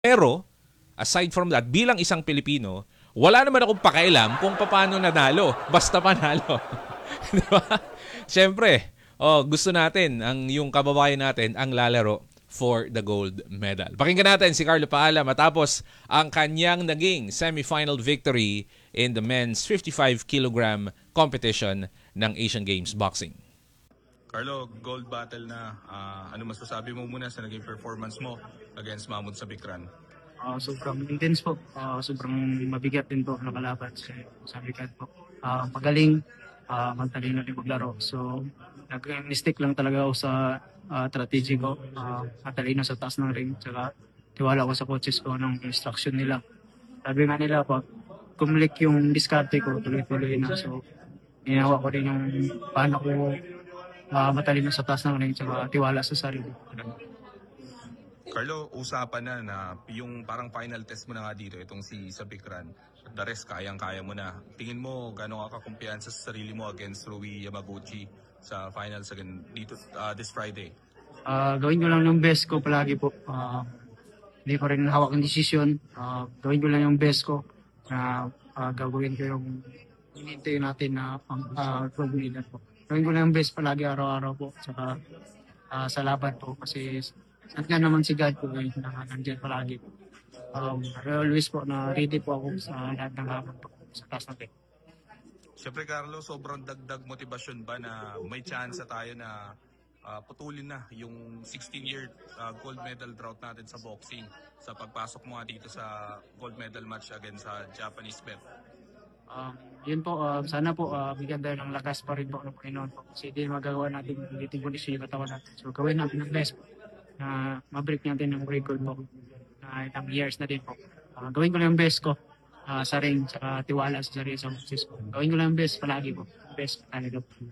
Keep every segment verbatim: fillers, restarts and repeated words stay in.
Pero, aside from that, bilang isang Pilipino, wala naman akong pakialam kung paano nanalo. Basta panalo. Di ba? Siyempre, oh, gusto natin, ang yung kababayan natin, ang lalaro for the gold medal. Pakinggan natin si Carlo Paala matapos ang kanyang naging semifinal victory in the men's fifty-five kilogram competition ng Asian Games Boxing. Carlo, gold battle na. Uh, ano masasabi mo muna sa naging performance mo against Mahmoud sa Bikran? Uh, sobrang intense po. Uh, sobrang mabigat din po na kalaban sa, sa Bikran po. Uh, magaling, uh, magtalino din maglaro. So, nag-mistake lang talaga ako sa uh, strategy ko. Uh, matalino sa taas ng ring. Tsaka tiwala ko sa coaches ko ng instruction nila. Sabi nga nila po, kumulik yung diskarte ko, tuloy-tuloy na. So, ginawa ko rin yung paano ko uh, matalino sa taas ng ring. Tsaka tiwala sa sarili. Carlo, usapan na na yung parang final test mo na nga dito, itong si sa Bikran. The rest, kayang-kaya mo na. Tingin mo, gano'n ka kakumpiyansa sa sarili mo against Rui Yamaguchi sa finals again dito uh, this Friday? Uh, gawin ko lang yung best ko palagi po. Uh, hindi ko rin hawak ng desisyon. Uh, gawin ko lang yung best ko na uh, gagawin ko yung hinintay natin na pang uh, probabilidad po. Gawin ko lang yung best palagi araw-araw po. Saka uh, sa laban po kasi at nga naman si God po eh, na nandiyan palagi. Um, always po na ready po ako sa lahat ng laban po sa taas natin. Siyempre Carlo, sobrang dagdag motivasyon ba na may chance tayo na uh, putulin na yung sixteen-year uh, gold medal drought natin sa boxing sa pagpasok mo nga dito sa gold medal match against sa Japanese bet? Um, yun po, uh, sana po uh, bigyan tayo ng lakas pa rin po ng Panginoon po. Kasi hindi magagawa natin ulitin kondisyon yung katawan natin. So gawin natin ang best po na mabreak natin ng record po na ilang years na din po. Uh, gawin ko lang yung best ko uh, sa ring, sa tiwala sa sarili sa success po. Gawin ko lang yung best palagi po. Best talaga po.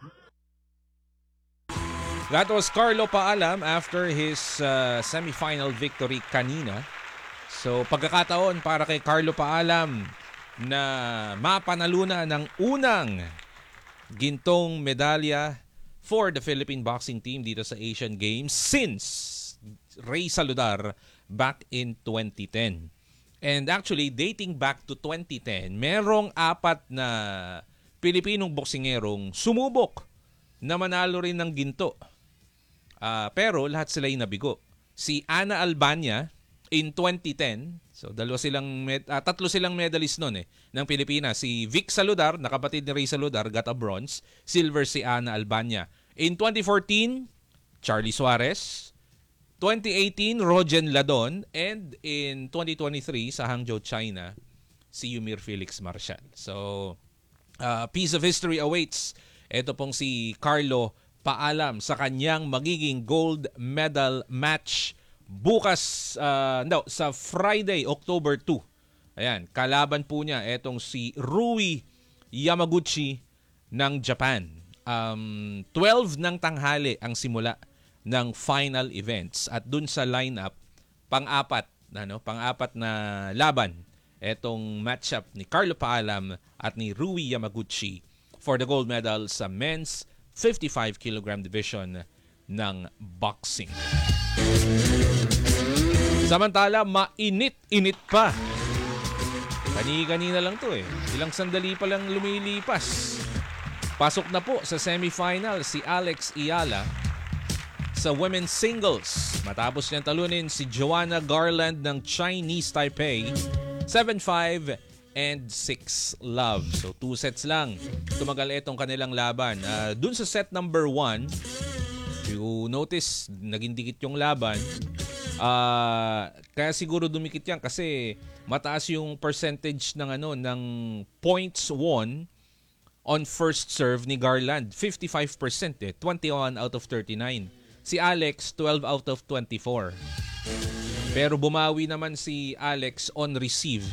That was Carlo Paalam after his uh, semifinal victory kanina. So pagkakataon para kay Carlo Paalam na mapanalunan ng unang gintong medalya for the Philippine boxing team dito sa Asian Games since Ray Saludar back in twenty ten. And actually, dating back to twenty ten, merong apat na Pilipinong boksingerong sumubok na manalo rin ng ginto. Uh, pero lahat sila ay nabigo. Si Ana Albania in twenty ten, so dalawa silang med- uh, tatlo silang medalist noon eh ng Pilipinas. Si Vic Saludar, na kapatid ni Ray Saludar, got a bronze. Silver si Ana Albania. In twenty fourteen, Charlie Suarez. twenty eighteen, Rogen Ladon. And in twenty twenty-three, sa Hangzhou, China, si Yumir Felix Marshall. So, uh, piece of history awaits. Ito pong si Carlo Paalam sa kanyang magiging gold medal match bukas, uh, no, sa Friday, October two. Ayan, kalaban po niya etong si Rui Yamaguchi ng Japan. Um, twelve ng tanghali ang simula ng final events at dun sa lineup pang-apat na no, pang-apat na laban etong matchup ni Carlo Paalam at ni Rui Yamaguchi for the gold medal sa men's fifty-five kilogram division ng boxing. Samantala, mainit-init pa. Kani-kanina lang to eh. Ilang sandali pa lang lumilipas. Pasok na po sa semifinal si Alex Ayala sa women's singles. Matapos niyang talunin si Joanna Garland ng Chinese Taipei seven five and six love. So two sets lang tumagal itong kanilang laban. Uh, dun sa set number one, you notice naging dikit yung laban. Uh, kaya siguro dumikit yan kasi mataas yung percentage ng ano ng points won on first serve ni Garland. fifty-five percent eh. twenty-one out of thirty-nine. Si Alex, twelve out of twenty-four. Pero bumawi naman si Alex on receive.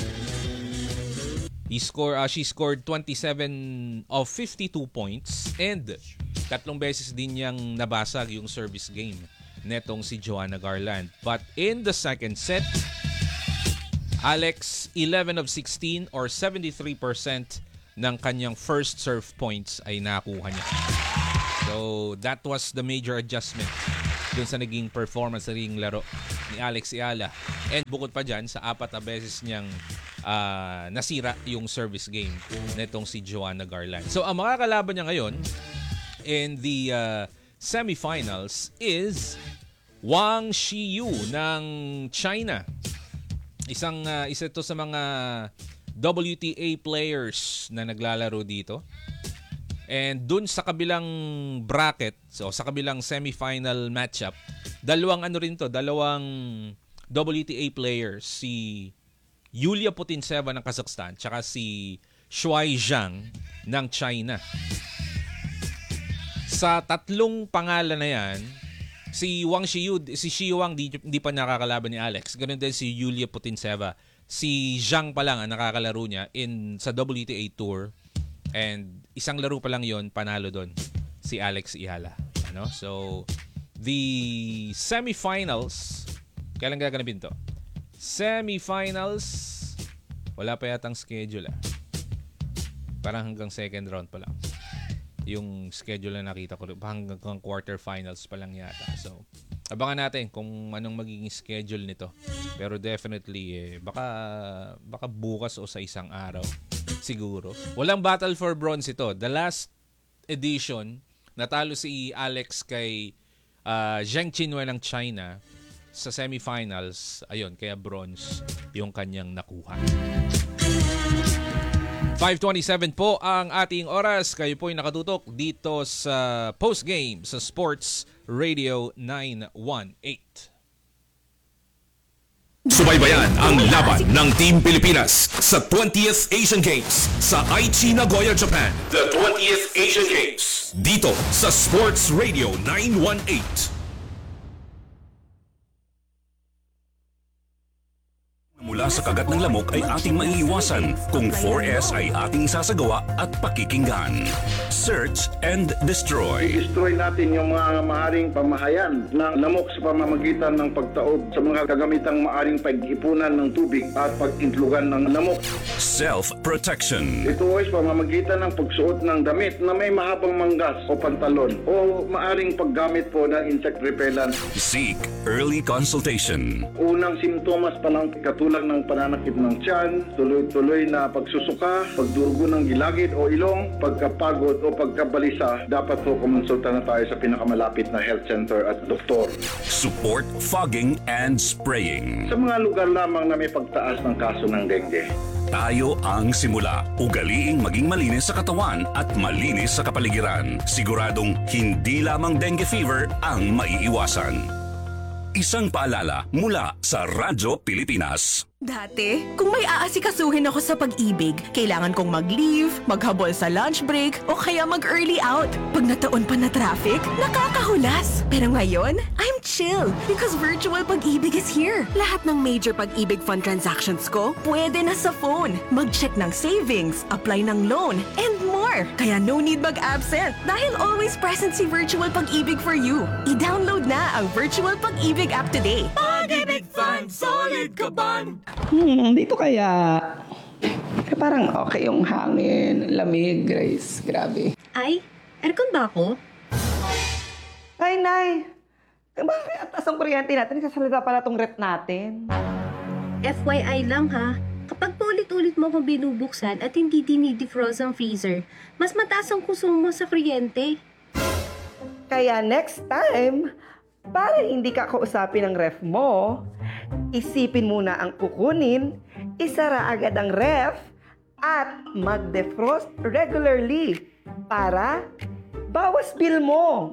He score, uh, she scored twenty-seven of fifty-two points and tatlong beses din niyang nabasag yung service game netong si Joanna Garland. But in the second set, Alex, eleven of sixteen or seventy-three percent ng kanyang first serve points ay nakuha niya. So that was the major adjustment dun sa naging performance, sa naging laro ni Alex Eala. And bukod pa dyan, sa apat na beses niyang uh, nasira yung service game nitong si Joanna Garland. So ang makakalaban niya ngayon in the uh, semifinals is Wang Shiyu ng China. Isang uh, isa to sa mga W T A players na naglalaro dito. And dun sa kabilang bracket, so sa kabilang semifinal matchup, dalawang ano rin to, dalawang W T A players, si Yulia Putintseva ng Kazakhstan tsaka si Shuai Zhang ng China. Sa tatlong pangalan na yan, si Wang Shiyu, si Shiyu Wang di, di pa nakakalaban ni Alex. Ganun din si Yulia Putintseva. Si Zhang pa lang ang nakakalaro niya in sa W T A Tour. And isang laro pa lang yon, panalo doon si Alex Eala. Ano? So, the semifinals, kailan gaganapin to? Semifinals, wala pa yatang schedule ah. Parang hanggang second round pa lang. Yung schedule na nakita ko, hanggang quarterfinals pa lang yata. So, abangan natin kung anong magiging schedule nito. Pero definitely, eh, baka, baka bukas o sa isang araw. Siguro. Walang battle for bronze ito. The last edition, natalo si Alex kay uh, Zheng Qinwen ng China sa semifinals. Ayun, kaya bronze yung kanyang nakuha. five twenty-seven po ang ating oras. Kayo po'y nakatutok dito sa postgame sa Sports Radio nine one eight. Subaybayan ang laban ng Team Pilipinas sa twentieth Asian Games sa Aichi, Nagoya, Japan. The twentieth Asian Games dito sa Sports Radio nine one eight. Mula sa kagat ng lamok ay ating maiiwasan kung four S ay ating sasagawa at pakikinggan. Search and destroy. I-destroy natin yung mga maaring pamahayan ng lamok sa pamamagitan ng pagtaob sa mga kagamitang maaring pag-ipunan ng tubig at pag-intlugan ng lamok. Self-protection. Ito ay sa pamamagitan ng pagsuot ng damit na may mahabang manggas o pantalon o maaring paggamit po ng insect repellent. Seek early consultation. Unang simptomas pa lang katulad ng pananakit ng tiyan, tuloy-tuloy na pagsusuka, pagdurugo ng gilagid o ilong, pagkapagod o pagkabalisa, dapat po kumonsulta na tayo sa pinakamalapit na health center at doktor. Support fogging and spraying. Sa mga lugar lamang na may pagtaas ng kaso ng dengue. Tayo ang simula. Ugaliing maging malinis sa katawan at malinis sa kapaligiran. Siguradong hindi lamang dengue fever ang maiiwasan. Isang paalala mula sa Radyo Pilipinas. Dati, kung may aasikasuhin ako sa pag-ibig, kailangan kong mag-leave, maghabol sa lunch break, o kaya mag-early out. Pag nataon pa na traffic, nakakahulas. Pero ngayon, I'm chill because virtual pag-ibig is here. Lahat ng major pag-ibig fund transactions ko, pwede na sa phone. Mag-check ng savings, apply ng loan, and more. Kaya no need mag-absent dahil always present si virtual pag-ibig for you. I-download na ang virtual pag-ibig app today. Pag-ibig Fund, solid ka ban! Hmm, dito kaya. Eh, parang okay yung hangin, lamig, Grace. Grabe. Ay, aircon ba ako? Ay, Nay. Bakit at taas ang kuryente natin? Sasalita pala tong rep natin. F Y I lang ha, kapag paulit-ulit mo akong binubuksan at hindi dinidefrost ang freezer, mas mataas ang konsumo sa kuryente. Kaya next time, para hindi ka kausapin ng ref mo, isipin muna ang kukunin, isara agad ang ref, at mag-defrost regularly para bawas bill mo.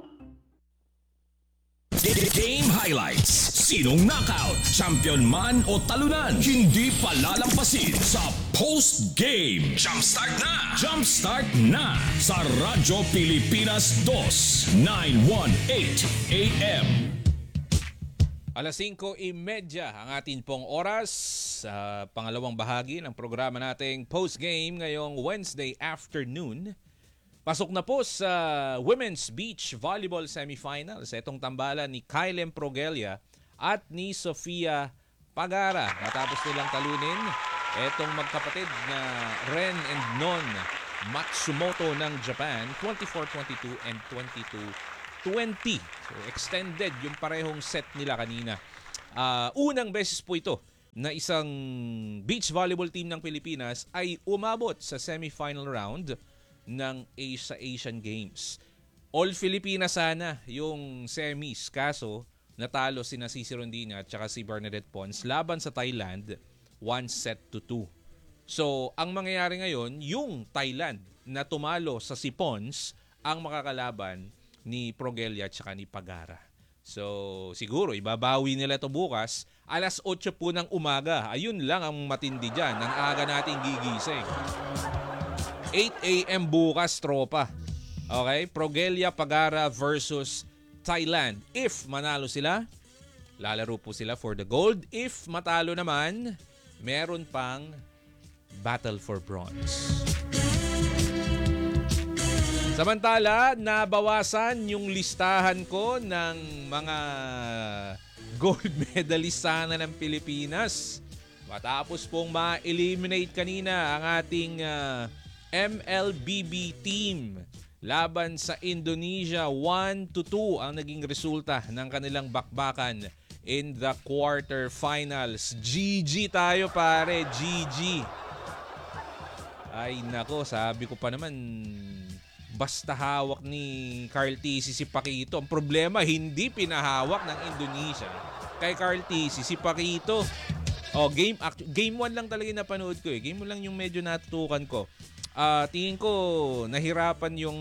Game highlights. Sinong knockout, champion man o talunan, hindi palalampasin sa post-game. Jumpstart na! Jumpstart na sa Radyo Pilipinas two, nine one eight A M. Alas singko trenta ang atin pong oras sa pangalawang bahagi ng programa nating post-game ngayong Wednesday afternoon. Pasok na po sa Women's Beach Volleyball Semifinals. Itong tambalan ni Kylem Progelia at ni Sofia Pagara. Matapos nilang talunin itong magkapatid na Ren and Non Matsumoto ng Japan, twenty-four twenty-two and twenty-two twenty. So extended yung parehong set nila kanina. Uh, unang beses po ito na isang beach volleyball team ng Pilipinas ay umabot sa semifinal round ng Asia Asian Games. All Filipina sana yung semis, kaso natalo si Cici Rondina at saka si Bernadette Pons laban sa Thailand one set to two. So, ang mangyayari ngayon, yung Thailand na tumalo sa si Pons ang makakalaban ni Progelia at saka ni Pagara. So, siguro, ibabawi nila ito bukas. alas otso po ng umaga. Ayun lang ang matindi dyan. Ang aga nating gigising. eight a.m. bukas, tropa. Okay? Progelia, Pagara versus Thailand. If manalo sila, lalaro po sila for the gold. If matalo naman, meron pang battle for bronze. Samantala, nabawasan yung listahan ko ng mga gold medalist sana ng Pilipinas. Matapos pong ma-eliminate kanina ang ating uh, M L B B team laban sa Indonesia. one to two ang naging resulta ng kanilang bakbakan in the quarterfinals. G G tayo pare, G G. Ay nako, sabi ko pa naman, basta hawak ni Carl Tisi si Paquito. Ang problema, hindi pinahawak ng Indonesia kay Carl Tisi si Paquito. Oh, game game one lang talaga napanood ko eh. Game one lang yung medyo natutukan ko. Uh, tingin ko nahirapan yung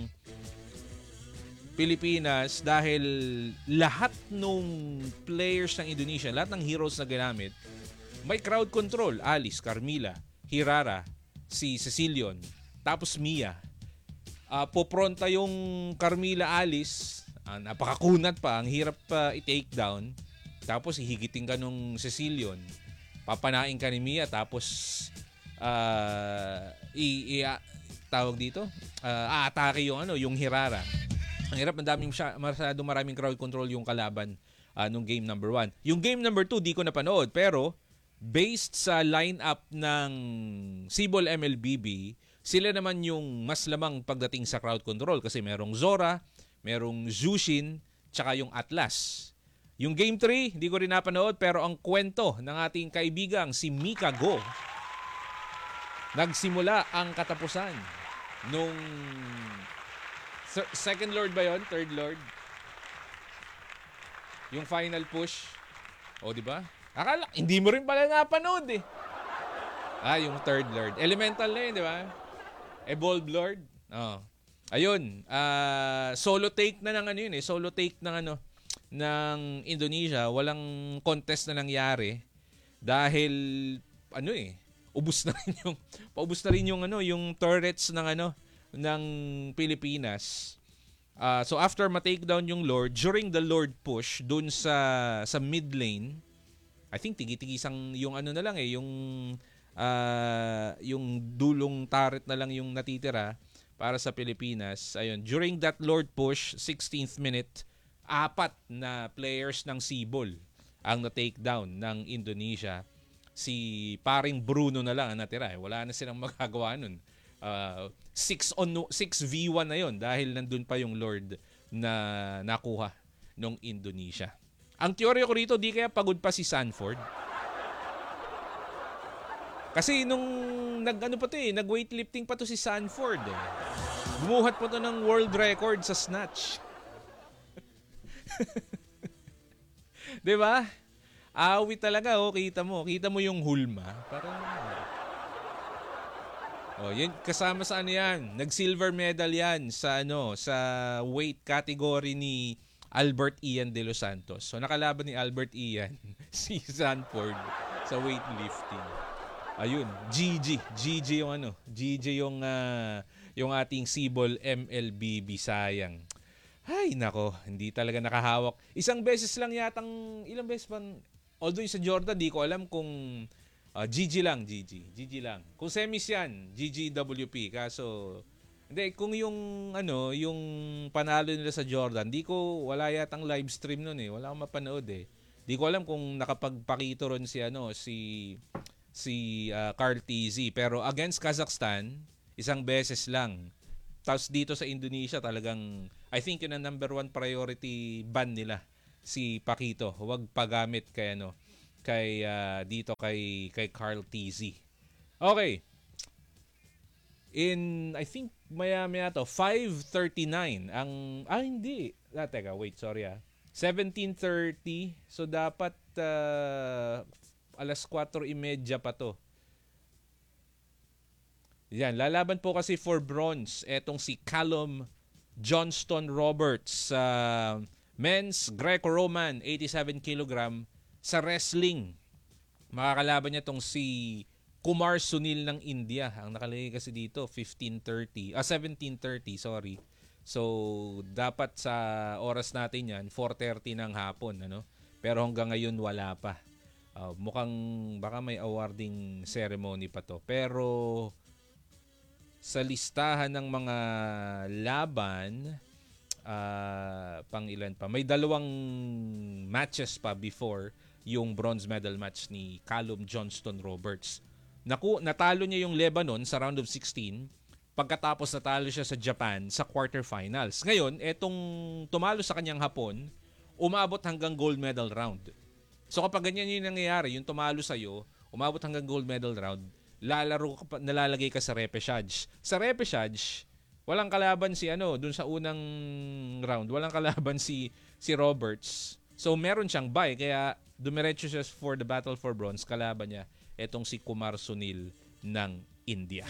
Pilipinas dahil lahat nung players ng Indonesia, lahat ng heroes na ginamit, may crowd control. Alice, Carmila, Hirara, si Cecilion, tapos Mia. Uh, popronta yung Carmila, Alice, uh, napakakunat pa, ang hirap pa uh, i-take down. Tapos hihigitin ka nung Cecilion, papanain ka ni Mia, tapos uh, i, i uh, tawag dito, uh, aatake yung ano, yung Hirara. Ang hirap, madaming siya, masyado maraming crowd control yung kalaban uh, nung game number one. Yung game number two, di ko napanood, pero based sa lineup ng Cebol M L B B, sila naman yung mas lamang pagdating sa crowd control kasi merong Zora, merong Zushin, tsaka yung Atlas. Yung game three, hindi ko rin napanood, pero ang kwento ng ating kaibigang si Mika Go, nagsimula ang katapusan nung second Lord ba yon? Third Lord? Yung final push. O, di ba? Akala, hindi mo rin pala napanood eh. Ah, yung third Lord. Elemental na yun, di ba? Evolved Lord. Oh. Ayun. Uh, solo take na ng ano yun eh. Solo take ng ano, ng Indonesia. Walang contest na nangyari. Dahil, ano eh, ubus na rin yung, paubos na rin yung ano, yung turrets ng ano, ng Pilipinas. Uh, so after ma-take down yung Lord, during the Lord push dun sa sa mid lane, I think tigi-tigisang yung ano na lang eh, yung uh, yung dulong turret na lang yung natitira para sa Pilipinas. Ayun, during that Lord push, sixteenth minute, apat na players ng Cebol ang na-take down ng Indonesia. Si paring Bruno na lang ang natira. Eh. Wala na silang magagawa nun. Uh, six v one na yon dahil nandun pa yung Lord na nakuha ng Indonesia. Ang teorya ko rito, di kaya pagod pa si Sanford. Kasi nung nag-ano pa to eh, nag-weightlifting pa to si Sanford eh. Bumuhat pa to ng world record sa snatch. Diba? Awi talaga oh, kita mo. Kita mo yung hulma. Parang oh, yun kasama sa ano yan. Nag-silver medal yan sa ano, sa weight category ni Albert Ian de los Santos. So nakalaban ni Albert Ian si Sanford sa weightlifting. Ayun, G G, G G yung ano, G G yung uh, yung ating Cebol M L B B, sayang. Ay nako, hindi talaga nakahawak. Isang beses lang yatang, ilang beses bang, although sa Jordan, di ko alam kung Uh, G G lang, G G. G G lang. Kung semis yan, G G W P. Kaso, hindi, kung yung, ano, yung panalo nila sa Jordan, di ko, wala yatang live stream nun eh. Wala akong mapanood eh. Di ko alam kung nakapagpakito ron si, ano, si, si uh, Carl Tisi. Pero against Kazakhstan, isang beses lang Tapos dito sa Indonesia talagang, I think yun ang number one priority ban nila, si Paquito. Huwag pagamit kay ano, kay ah, dito kay kay Carl T Z. Okay. In I think maya maya to five thirty-nine ang ah hindi. Ah, teka, wait, sorry ah. seventeen thirty. So dapat uh, alas kwatro trenta pa to. Yan, lalaban po kasi for bronze etong si Callum Johnston Roberts sa uh, men's Greco-Roman eighty-seven kilogram sa wrestling. Makakalaban niya tong si Kumar Sunil ng India. Ang nakalagay kasi dito fifteen thirty, ah seventeen thirty, sorry. So dapat sa oras natin yan four thirty ng hapon, ano. Pero hanggang ngayon wala pa. Uh, mukhang baka may awarding ceremony pa to. Pero sa listahan ng mga laban, uh, pang ilan pa, may dalawang matches pa before yung bronze medal match ni Callum Johnston Roberts. Naku, natalo niya yung Lebanon sa round of sixteen, pagkatapos natalo siya sa Japan sa quarterfinals. Ngayon, etong tumalo sa kanyang hapon, umabot hanggang gold medal round. So kapag ganyan yung nangyayari, yung tumalo sa'yo, umabot hanggang gold medal round, lalaro ka pa, nalalagay ka sa repechage. Sa repechage, walang kalaban si ano, dun sa unang round, walang kalaban si si Roberts. So meron siyang bye, kaya dumiretso siya for the battle for bronze. Kalaban niya etong si Kumar Sunil ng India.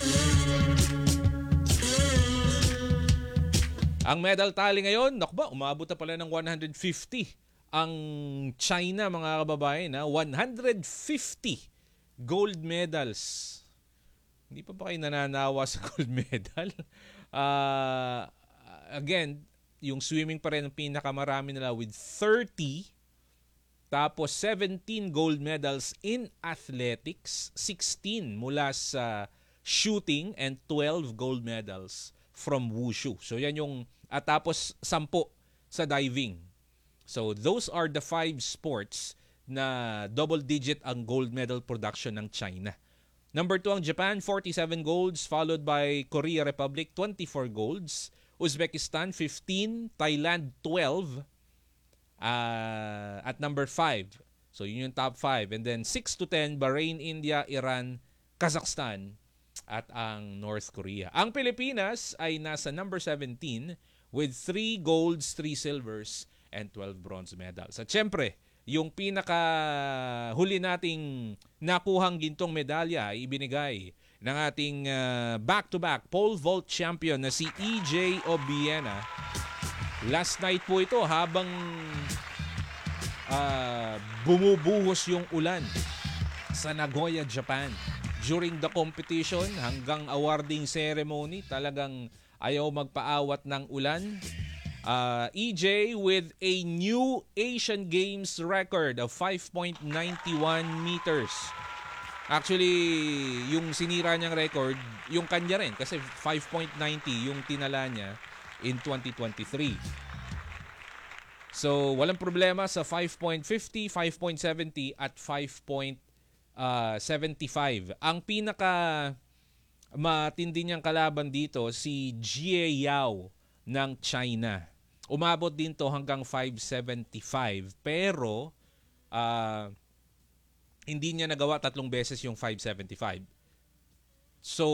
Ang medal tally ngayon, naku ba, umabot na pala ng one hundred fifty. Ang China, mga kababayan, na one hundred fifty gold medals. Hindi pa ba kayo nananawa sa gold medal? Uh, again, yung swimming pa rin ang pinakamarami nila with thirty. Tapos seventeen gold medals in athletics, sixteen mula sa shooting, and twelve gold medals from wushu. So yan yung, at tapos ten sa diving. So those are the five sports na double digit ang gold medal production ng China. Number two ang Japan, forty-seven golds, followed by Korea Republic, twenty-four golds, Uzbekistan, fifteen, Thailand, twelve, uh, at number five. So yun yung top five. And then six to ten, Bahrain, India, Iran, Kazakhstan, at ang North Korea. Ang Pilipinas ay nasa number seventeen with three golds, three silvers, and twelve bronze medals. At syempre, yung pinaka huli nating nakuhang gintong medalya ay ibinigay ng ating uh, back-to-back pole vault champion na si E J Obiena. Last night po ito habang uh, bumubuhos yung ulan sa Nagoya, Japan. During the competition hanggang awarding ceremony, talagang ayaw magpaawat ng ulan. Uh, E J with a new Asian Games record of five point nine one meters. Actually, yung sinira niyang record, yung kanya rin kasi five point nine zero yung tinala niya in twenty twenty-three. So, walang problema sa five point five zero, five point seven zero at five point seven five. Ang pinaka matindi niyang kalaban dito si Jie Yao ng China. Umabot din to hanggang five seventy-five, pero uh, hindi niya nagawa tatlong beses yung five seventy-five. So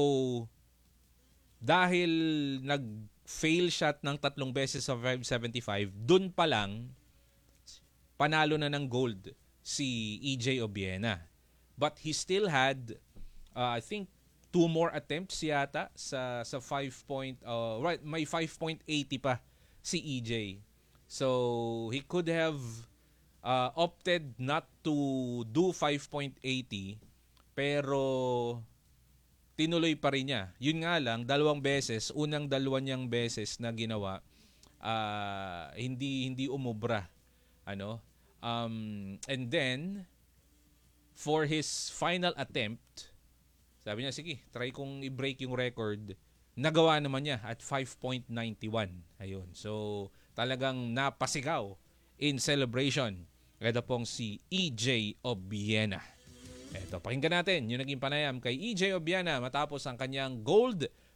dahil nag-fail shot ng tatlong beses sa five seventy-five, dun pa lang panalo na ng gold si E J Obiena. But he still had uh, I think two more attempts yata sa sa five point uh, right, may five point eight zero pa si E J. So he could have uh, opted not to do five point eight zero, pero tinuloy pa rin niya. Yun nga lang, dalawang beses, unang dalawa niyang beses na ginawa, uh, hindi hindi umubra. Ano? Um, and then for his final attempt, sabi niya, sige, try kong i-break yung record. Nagawa naman niya at five point nine one. Ayun. So, talagang napasigaw in celebration. Ito pong si E J Obiena. Ito, pakinggan natin yung naging panayam kay E J Obiena matapos ang kanyang gold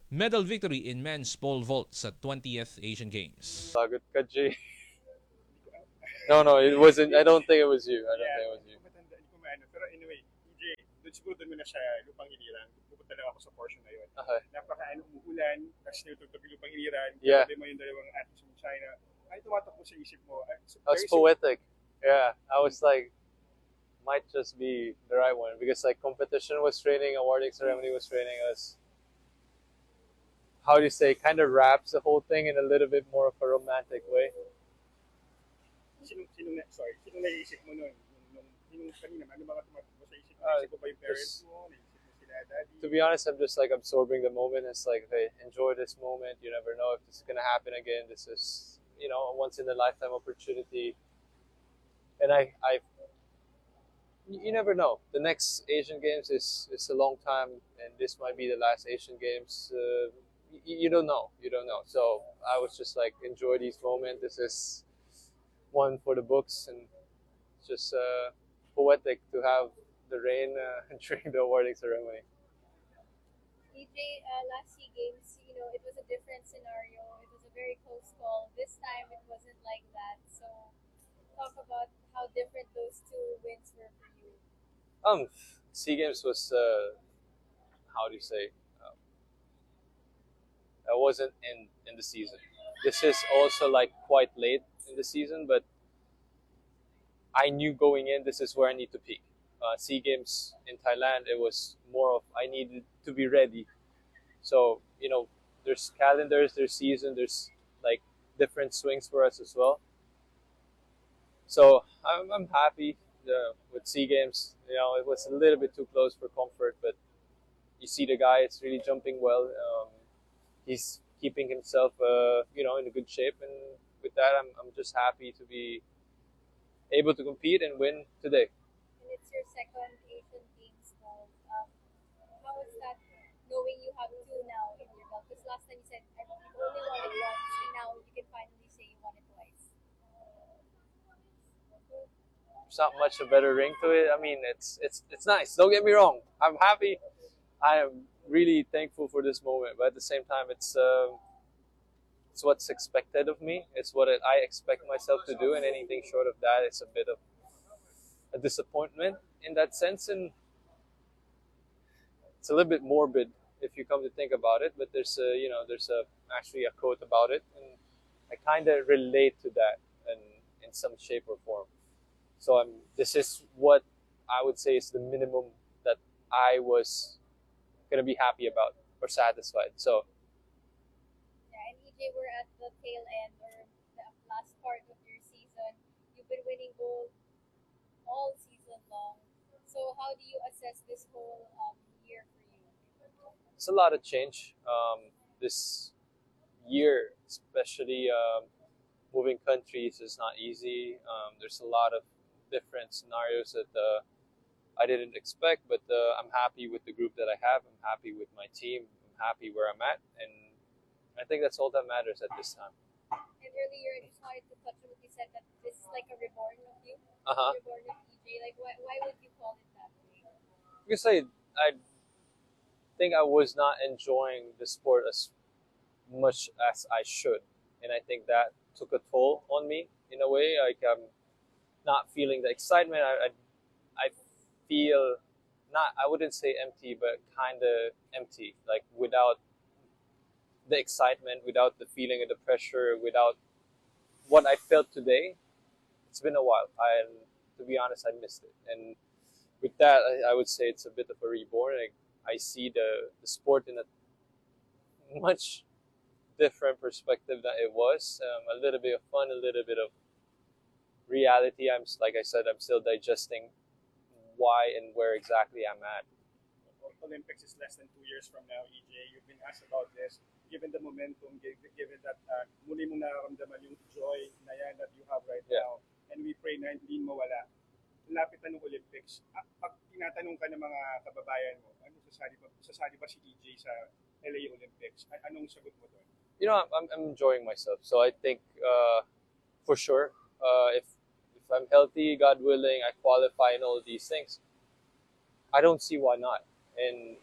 medal victory in men's pole vault sa twentieth Asian Games. Sagot ka, Jay. No, no, it wasn't. I don't think it was you. I don't think it was you. Matanda, hindi ko maano. Pero anyway, E J, doon siguro doon mo na siya lupang iliran. Pupunta lang ako sa portion na yun. Okay. Napaka-ano, umuulan, tapos nilutugtog yung lupang iliran. Yeah. Sabi mo yung dalawang athletes from China. Ay, tumatakbo sa isip mo. Ay, so, That's very sim- poetic. Yeah, I was like, might just be the right one because like competition was training, awarding ceremony was training us. How do you say? Kind of wraps the whole thing in a little bit more of a romantic way. Sinong, sinong, na- sorry, sinong naiisip mo nun? Nung, nung, sinong kanina, ano mga tumatakbo sa isip mo? Uh, Naisip mo ba yung parents just- mo? Naisip mo sila daddy? To be honest, I'm just like absorbing the moment. It's like, hey, enjoy this moment. You never know if this is gonna happen again. This is, you know, a once in a lifetime opportunity. And I, I, you never know. The next Asian Games is is a long time, and this might be the last Asian Games. Uh, you, you don't know. You don't know. So I was just like, enjoy these moments. This is one for the books, and it's just uh, poetic to have the rain uh, during the awarding ceremony. D J, uh, last SEA Games, you know, it was a different scenario. It was a very close call. This time, it wasn't like that. So, talk about how different those two wins were for you. Um, SEA Games was uh, how do you say? Um, I wasn't in in the season. This is also like quite late in the season, but I knew going in this is where I need to peak. Uh, SEA Games in Thailand, it was more of I needed to be ready. So you know, there's calendars, there's season, there's like different swings for us as well. So I'm I'm happy uh, with SEA Games. You know, it was a little bit too close for comfort, but you see the guy is really jumping well. Um, he's keeping himself, uh, you know, in a good shape, and with that, I'm I'm just happy to be able to compete and win today. And it's your second Asian Games gold. Um, how is that knowing you have two now in your belt? Because last time you said I only won it once, and now you can finally say you won it twice. There's not much a better ring to it. I mean, it's it's it's nice. Don't get me wrong. I'm happy. I am really thankful for this moment, but at the same time, it's um, it's what's expected of me. It's what it, I expect myself to do, and anything short of that is a bit of a disappointment in that sense. And it's a little bit morbid if you come to think about it. But there's a you know there's a actually a quote about it, and I kind of relate to that in in some shape or form. So I'm. This is what I would say is the minimum that I was gonna be happy about or satisfied. So Yeah, and E J, we're at the tail end or the last part of your season. You've been winning gold all season long. So how do you assess this whole um, year for you? it's a lot of change. Um, this year, especially um, moving countries, is not easy. Um, there's a lot of different scenarios that uh, I didn't expect, but uh, I'm happy with the group that I have. I'm happy with my team. I'm happy where I'm at, and I think that's all that matters at this time. And earlier, I just wanted to touch on what you said that this is like a reborn of you, Uh-huh. reborn of E J. Like, why, why would you call it that way? Because I, I think I was not enjoying the sport as much as I should, and I think that took a toll on me in a way. Like I'm not feeling the excitement. I, I, I feel not. I wouldn't say empty, but kind of empty. Like without the excitement, without the feeling of the pressure, without what I felt today. It's been a while. I, to be honest, I missed it, and with that, I, I would say it's a bit of a reborn. I, I see the, the sport in a much different perspective than it was. Um, a little bit of fun, a little bit of reality. I'm like I said, I'm still digesting why and where exactly I'm at. Olympics is less than two years from now, E J. You've been asked about this. Given the momentum, given, given that uh, muli mong nararamdaman yung joy na yan that you have right Yeah. now, and we pray na hindi mawala. Lapit na ng Olympics. Ah, pag tinatanong ka ng mga kababayan mo, ano sasali ba, sasali ba si E J sa L A Olympics? A- anong sagot mo doon? You know, I'm, I'm enjoying myself. So I think uh, for sure, uh, if if I'm healthy, God willing, I qualify and all of these things, I don't see why not. And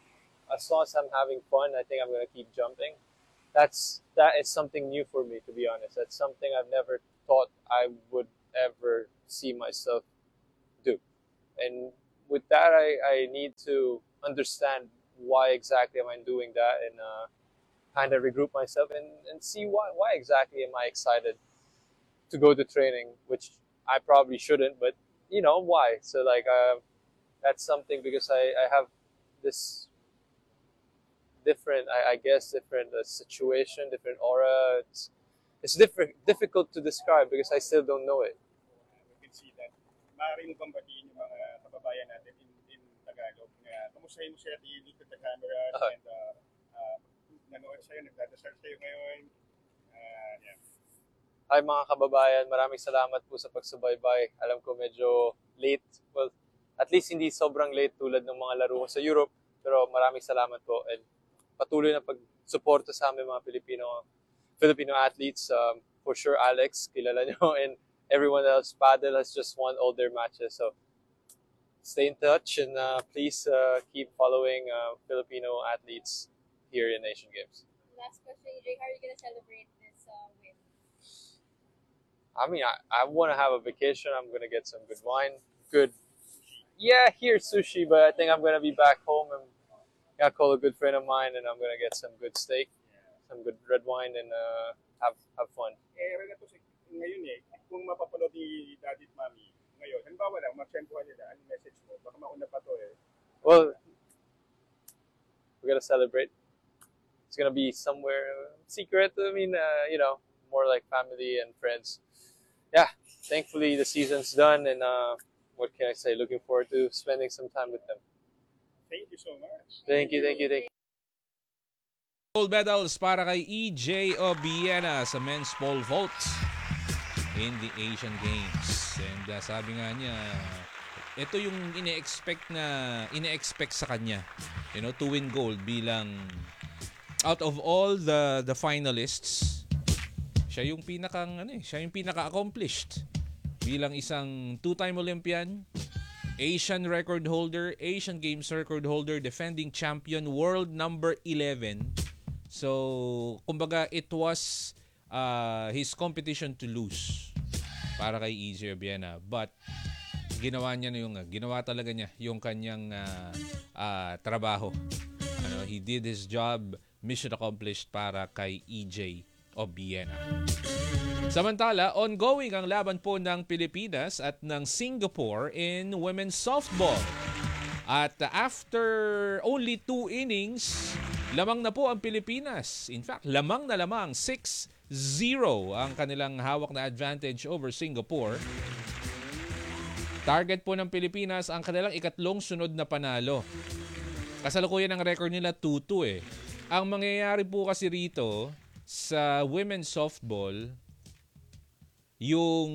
as long as I'm having fun, I think I'm gonna keep jumping. That's that is something new for me, to be honest. That's something I've never thought I would ever see myself do. And with that, I, I need to understand why exactly am I doing that, and uh, kind of regroup myself and, and see why why exactly am I excited to go to training, which I probably shouldn't, but you know why. So like uh, that's something, because I, I have this different, I, I guess, different uh, situation, different aura. It's, it's different, difficult to describe because I still don't know it. We can see that. Maaari mo bang batiin yung mga kababayan natin in, in Tagalog na kamustahin mo sila, look at the cameras, Uh-huh. and uh, uh, nanood sa'yo, nagdadasal sa'yo ngayon. Uh, yeah. Hi mga kababayan, maraming salamat po sa pagsubaybay. Alam ko medyo late. Well, at least hindi sobrang late tulad ng mga laro ko sa Europe. Pero maraming salamat po. And patuloy na pag-suporta sa amin mga Pilipino Filipino athletes. Um, for sure, Alex, kilala nyo. And everyone else, Padel has just won all their matches. So stay in touch and uh, please uh, keep following uh, Filipino athletes here in Asian Games. Last question, E J, how are you gonna celebrate this uh, win? I mean, I, I want to have a vacation. I'm going to get some good wine. Good. Yeah, here sushi, but I think I'm going to be back home and gonna call a good friend of mine, and I'm going to get some good steak, some good red wine, and uh, have have fun. Eh, Renato, ngayon eh, kung mapapanood ni Daddy at Mami ngayon, halimbawa lang, magsempuhan nila, anong message mo? Baka mauna pa to eh. Well, we're going to celebrate. It's going to be somewhere secret. I mean, uh, you know, more like family and friends. Yeah, thankfully the season's done, and uh, what can I say? Looking forward to spending some time with them. Thank you so much. Thank you, thank you, thank you. Gold medals para kay E J Obiena sa men's pole vault in the Asian Games. And uh, sabi nga niya, ito yung ine-expect na ine-expect sa kanya, you know, to win gold bilang out of all the the finalists. Siya yung pinakang ano eh, siya yung pinaka-accomplished bilang isang two-time Olympian, Asian record holder, Asian Games record holder, defending champion, world number eleven. So, kumbaga, it was uh, his competition to lose para kay E J Obiena. But, ginawa niya na yung, ginawa talaga niya yung kanyang uh, uh, trabaho. Ano, he did his job, mission accomplished para kay E J Obiena. Samantala, ongoing ang laban po ng Pilipinas at ng Singapore in women's softball. At after only two innings, lamang na po ang Pilipinas. In fact, lamang na lamang, six zero ang kanilang hawak na advantage over Singapore. Target po ng Pilipinas ang kanilang ikatlong sunod na panalo. Kasalukuyan ang record nila two two eh. Ang mangyayari po kasi rito sa women's softball, yung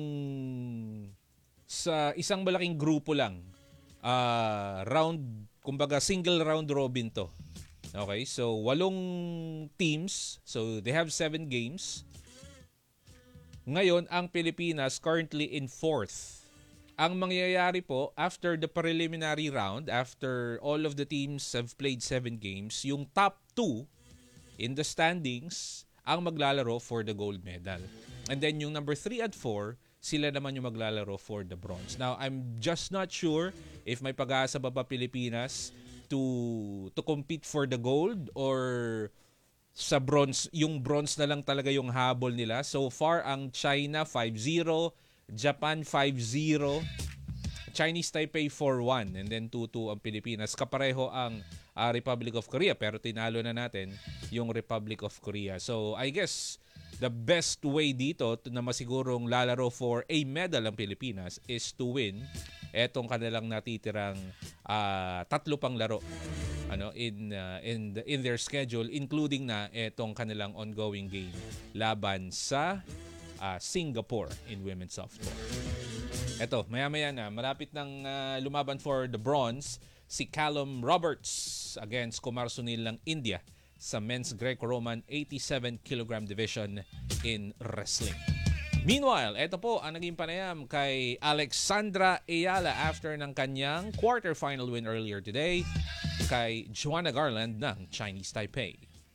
sa isang malaking grupo lang, uh, round, kumbaga single round robin to. Okay, so walong teams, so they have seven games. Ngayon, ang Pilipinas currently in fourth. Ang mangyayari po, after the preliminary round, after all of the teams have played seven games, yung top two in the standings ang maglalaro for the gold medal. And then yung number three at four, sila naman yung maglalaro for the bronze. Now, I'm just not sure if may pag-asa ba pa Pilipinas to to compete for the gold or sa bronze, yung bronze na lang talaga yung habol nila. So far, ang China five zero, Japan five zero, Chinese Taipei four one, and then two two ang Pilipinas. Kapareho ang uh, Republic of Korea, pero tinalo na natin yung Republic of Korea. So I guess the best way dito to, na masigurong lalaro for a medal ang Pilipinas is to win etong kanilang natitirang uh, tatlo pang laro ano in uh, in the, in their schedule, including na etong kanilang ongoing game laban sa uh, Singapore in women's softball. Eto, maya-maya na, malapit nang uh, lumaban for the bronze si Callum Roberts against Kumar Sunil ng India sa men's Greco-Roman eighty-seven kilogram division in wrestling. Meanwhile, eto po ang naging panayam kay Alexandra Ayala after ng kanyang quarterfinal win earlier today kay Joanna Garland ng Chinese Taipei.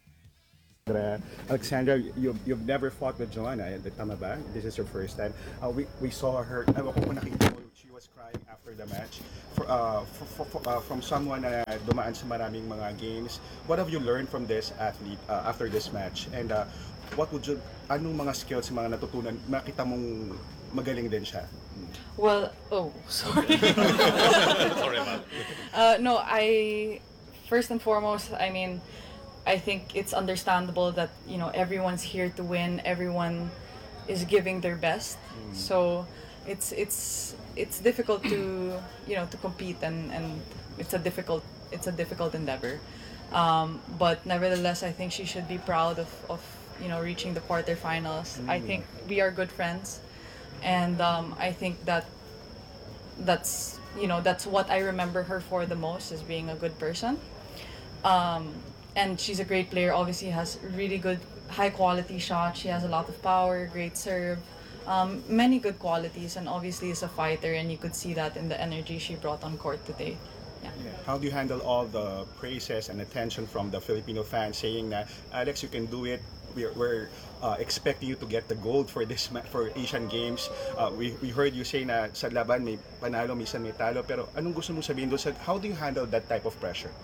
Alexandra, you've, you've never fought with Joanna, eh, tama ba? This is your first time. Uh, we, we saw her, ewan ko kung nakita mo, she was crying after the match. For, uh, for, for, for, uh, from someone na dumaan sa maraming mga games, what have you learned from this athlete uh, after this match? And uh, what would you, anong mga skills mga natutunan, makita mong magaling din siya? Well, oh, sorry. Sorry about Uh, no, I, first and foremost, I mean, I think it's understandable that, you know, everyone's here to win. Everyone is giving their best. So it's it's it's difficult to, you know, to compete, and, and it's a difficult it's a difficult endeavor. Um, but nevertheless, I think she should be proud of, of you know, reaching the quarterfinals. I think we are good friends, and um, I think that that's you know that's what I remember her for the most, is being a good person. Um, And she's a great player, obviously has really good, high quality shots. She has a lot of power, great serve, um, many good qualities, and obviously is a fighter, and you could see that in the energy she brought on court today. Yeah. How do you handle all the praises and attention from the Filipino fans saying that, Alex, you can do it, we're, we're uh, expecting you to get the gold for this ma- for Asian Games. Uh, we, we heard you say na sa laban may panalo, minsan may talo, pero anong gusto mo sabihin doon? Sa, how do you handle that type of pressure?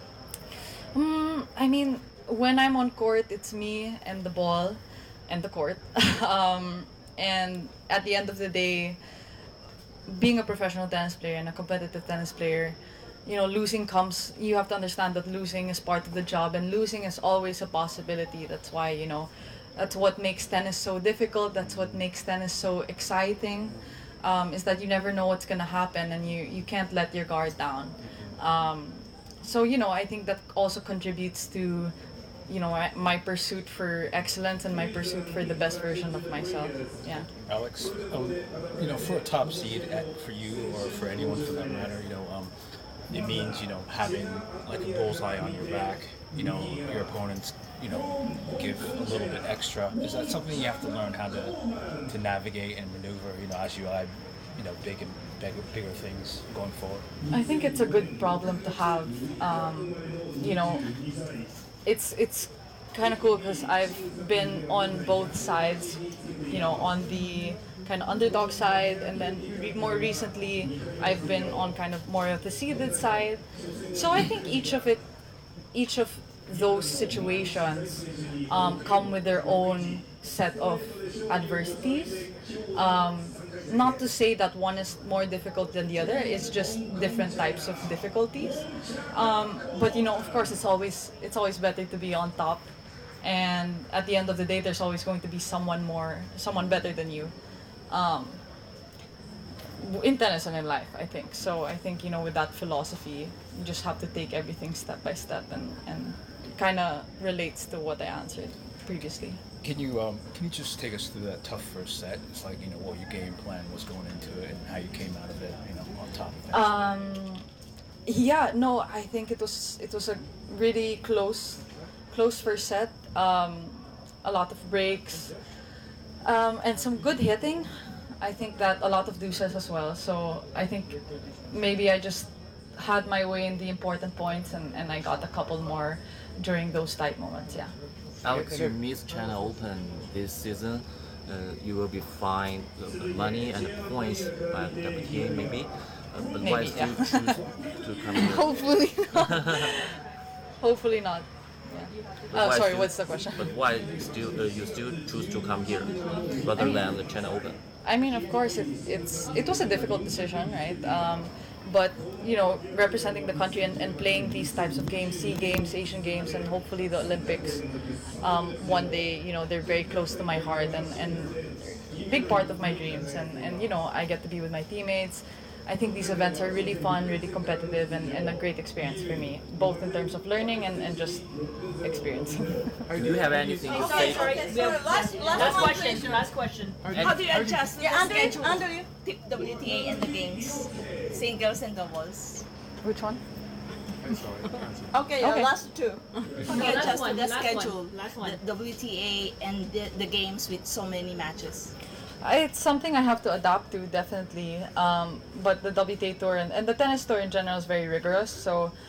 Mm, I mean, when I'm on court, it's me and the ball and the court. um, and at the end of the day, being a professional tennis player and a competitive tennis player, you know, losing comes, you have to understand that losing is part of the job, and losing is always a possibility. That's why, you know, that's what makes tennis so difficult. That's what makes tennis so exciting, um, is that you never know what's going to happen, and you, you can't let your guard down. Um, So, you know, I think that also contributes to, you know, my, my pursuit for excellence and my pursuit for the best version of myself. Yeah. Alex, um, you know, for a top seed at, for you or for anyone for that matter, you know, um, it means, you know, having like a bullseye on your back. You know, your opponents, you know, give a little bit extra. Is that something you have to learn how to to navigate and maneuver, you know, as you eye, you know, big and bigger, bigger things going forward? I think it's a good problem to have. Um, you know, it's it's kind of cool because I've been on both sides. You know, on the kind of underdog side, and then re- more recently, I've been on kind of more of the seeded side. So I think each of it, each of those situations, um, come with their own set of adversities. Um, Not to say that one is more difficult than the other. It's just different types of difficulties. Um, but you know, of course, it's always it's always better to be on top. And at the end of the day, there's always going to be someone more, someone better than you, um, in tennis and in life, I think. So I think, you know, with that philosophy, you just have to take everything step by step, and and kind of relates to what I answered previously. Can you um, can you just take us through that tough first set? It's like, you know, what your game plan was going into it and how you came out of it, you know, on top of it. Um, yeah, no, I think it was it was a really close, close first set. Um, a lot of breaks, um, and some good hitting. I think that a lot of deuces as well. So I think maybe I just had my way in the important points, and, and I got a couple more during those tight moments. Yeah. Alex, you missed China Open this season. Uh, you will be fined the money and points by the W T A maybe. Uh, but why Maybe, still yeah. choose to come here? Hopefully not. Hopefully not. Yeah. But Oh, why sorry. still- What's the question? But why still uh, you still choose to come here rather than the China Open? I mean, of course, it, it's it was a difficult decision, right? Um, but you know, representing the country and, and playing these types of games, SEA Games, Asian Games, and hopefully the Olympics, um, one day, you know, they're very close to my heart, and and big part of my dreams. And and you know, I get to be with my teammates. I think these events are really fun, really competitive, and, and a great experience for me, both in terms of learning and, and just experience. Do you have anything to say? Okay, sorry. We have Last, last, last one question. question. Last question. How do you adjust Yeah, the under, schedule? under W T A and the games, singles and doubles. Which one? Okay, your Okay. last two. How do you Okay, last adjust one, the last schedule? one, last one. The W T A and the, the games with so many matches. It's something I have to adapt to, definitely. Um, but the W T A tour and, and the tennis tour in general is very rigorous. So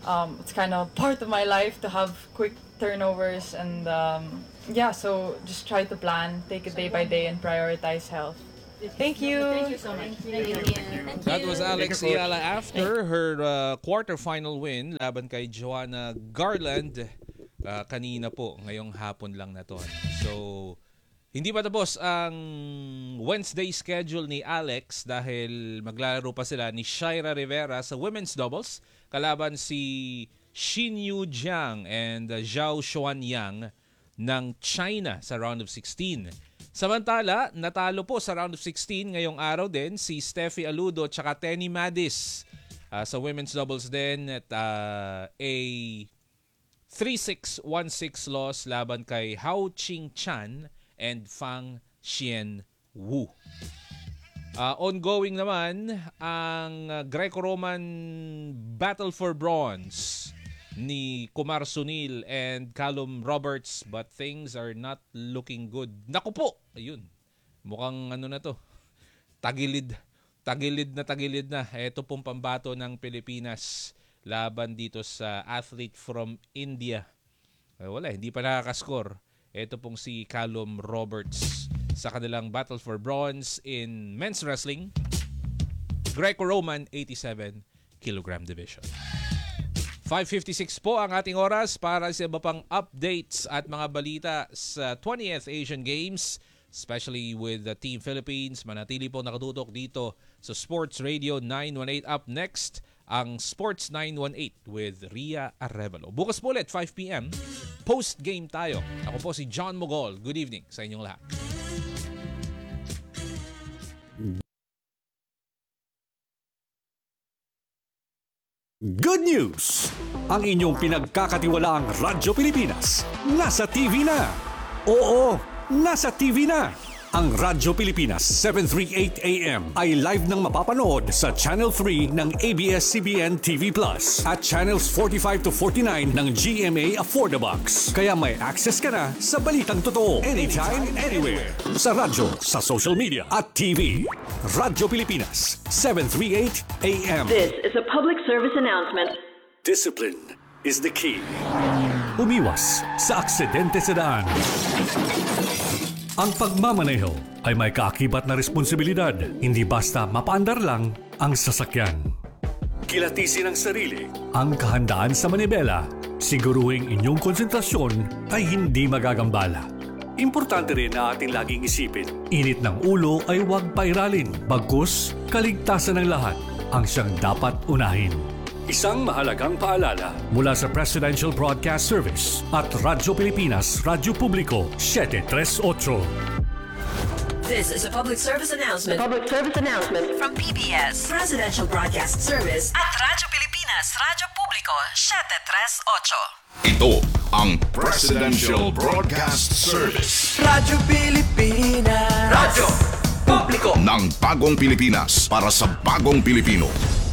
um, it's kind of part of my life to have quick turnovers, and um, yeah, so just try to plan, take it day by day, and prioritize health. Thank you. Thank you so much. Thank you. That was Alex Ayala after her uh, quarterfinal win laban kay Joanna Garland uh, kanina po, ngayong hapon lang na to. So, hindi pa tapos ang Wednesday schedule ni Alex dahil maglalaro pa sila ni Shaira Rivera sa women's doubles kalaban si Xinyu Jiang and uh, Zhao Xuanyang ng China sa round of sixteen. Samantala, natalo po sa round of sixteen ngayong araw din si Steffi Aludo at saka Tenny Madis uh, sa women's doubles din at uh, a three six one six loss laban kay Hao Ching Chan and Fang Xian Wu. Uh, ongoing naman ang uh, Greco-Roman Battle for Bronze ni Kumar Sunil and Callum Roberts, but things are not looking good. Naku po! Ayun. Mukhang ano na to. Tagilid. Tagilid na tagilid na. Ito pong pambato ng Pilipinas laban dito sa athlete from India. Eh, wala, hindi pa nakakascore. Ito pong si Callum Roberts sa kanilang Battle for Bronze in men's wrestling, Greco-Roman eighty-seven kilogram division. five fifty-six po ang ating oras para sa iba pang updates at mga balita sa twentieth Asian Games, especially with the Team Philippines. Manatili po nakatutok dito sa Sports Radio nine one eight. Up next, ang Sports nine one eight with Ria Arevalo. Bukas po ulit, five p.m. Post-game tayo. Ako po si John Mogol. Good evening sa inyong lahat. Good news! Ang inyong pinagkakatiwalaang Radyo Pilipinas nasa T V na. Oo, nasa T V na. Ang Radyo Pilipinas seven thirty-eight A M ay live nang mapapanood sa Channel three ng A B S C B N T V Plus at Channels forty-five to forty-nine ng G M A Affordabox. Kaya may access ka na sa balitang totoo anytime, anywhere. Sa radyo, sa social media at T V. Radyo Pilipinas seven thirty-eight A M. This is a public service announcement. Discipline is the key. Umiwas sa aksidente sa daan. Ang pagmamaneho ay may kaakibat na responsibilidad, hindi basta mapaandar lang ang sasakyan. Kilatisin ang sarili, ang kahandaan sa manibela, siguruhing inyong konsentrasyon ay hindi magagambala. Importante rin na ating laging isipin, init ng ulo ay huwag pairalin, bagkus kaligtasan ng lahat ang siyang dapat unahin. Isang mahalagang paalala mula sa Presidential Broadcast Service at Radyo Pilipinas, Radyo Publiko seven thirty-eight. This is a public service announcement. Public service announcement From P B S, Presidential Broadcast Service at Radyo Pilipinas, Radyo Publiko seven thirty-eight. Ito ang Presidential Broadcast Service. Radyo Pilipinas. Radyo Publiko ng Bagong Pilipinas para sa Bagong Pilipino.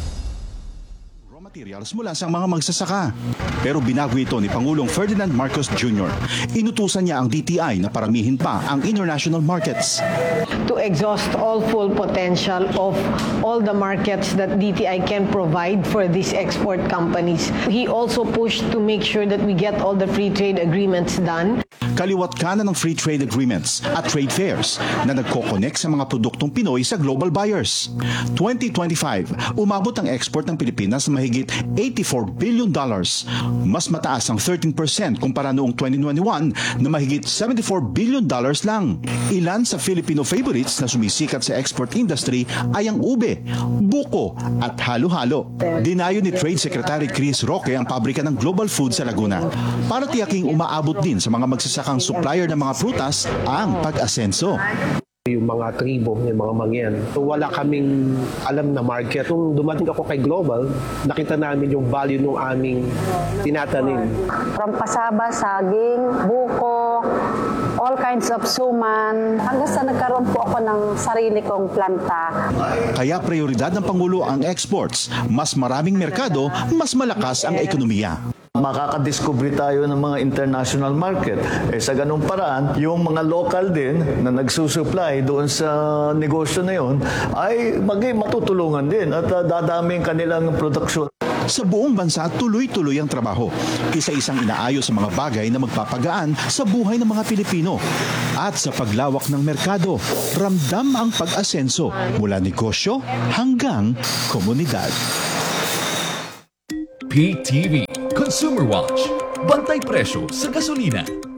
Materials mula sa mga magsasaka. Pero binago ito ni Pangulong Ferdinand Marcos Junior Inutusan niya ang D T I na paramihin pa ang international markets. To exhaust all full potential of all the markets that D T I can provide for these export companies. He also pushed to make sure that we get all the free trade agreements done. Kaliwat kanan ng free trade agreements at trade fairs na nagko-connect sa mga produktong Pinoy sa global buyers. twenty twenty-five, umabot ang export ng Pilipinas na mahigit eighty-four billion dollars. Mas mataas ang thirteen percent kumpara noong twenty twenty-one na mahigit seventy-four billion dollars lang. Ilan sa Filipino favorites na sumisikat sa export industry ay ang ube, buko at halo-halo. Dinayo ni Trade Secretary Chris Roque ang pabrika ng Global Food sa Laguna para tiyaking umaabot din sa mga magsasakang supplier ng mga prutas ang pag-asenso. Yung mga tribo, yung mga mangyan. So, wala kaming alam na market. Nung dumating ako kay Global, nakita namin yung value ng aming tinatanim. From pasaba, saging, buko, all kinds of suman. Hanggang sa nagkaroon po ako ng sarili kong planta. Kaya prioridad ng Pangulo ang exports. Mas maraming merkado, mas malakas ang ekonomiya. Makakadiscover tayo ng mga international market. Eh, sa ganung paraan, yung mga local din na nagsusupply doon sa negosyo na yun ay maging matutulungan din at uh, dadami ang kanilang produksyon. Sa buong bansa, tuloy-tuloy ang trabaho. Isa-isang inaayos sa mga bagay na magpapagaan sa buhay ng mga Pilipino. At sa paglawak ng merkado, ramdam ang pag-asenso mula negosyo hanggang komunidad. P T V Consumer Watch. Bantay presyo sa gasolina.